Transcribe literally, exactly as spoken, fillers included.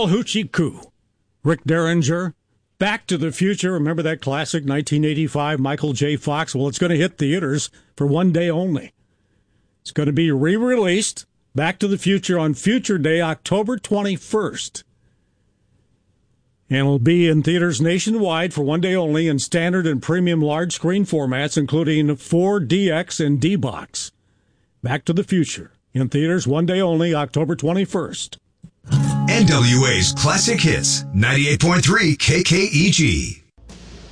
El Hoochie Coo, Rick Derringer, Back to the Future. Remember that classic nineteen eighty-five Michael J. Fox? Well, it's going to hit theaters for one day only. It's going to be re-released, Back to the Future, on Future Day, October twenty-first. And it'll be in theaters nationwide for one day only in standard and premium large screen formats, including four D X and D-Box. Back to the Future, in theaters one day only, October twenty-first. N W A's Classic Hits, ninety-eight point three K K E G.